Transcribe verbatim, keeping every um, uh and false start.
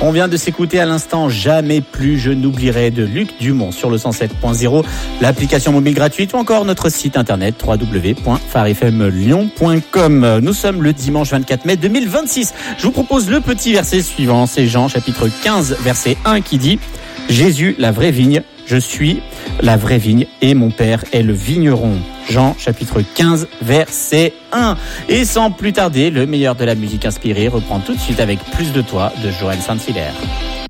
On vient de s'écouter à l'instant Jamais plus je n'oublierai de Luc Dumont sur le cent sept point zéro, l'application mobile gratuite ou encore notre site internet w w w point phare f m lyon point com. Nous sommes le dimanche vingt-quatre mai deux mille vingt-six. Je vous propose le petit verset suivant, c'est Jean chapitre quinze verset un qui dit « Jésus, la vraie vigne, je suis la vraie vigne et mon Père est le vigneron ». Jean chapitre quinze verset un. Et sans plus tarder, le meilleur de la musique inspirée reprend tout de suite avec Plus de toi de Joël Saint-Hilaire.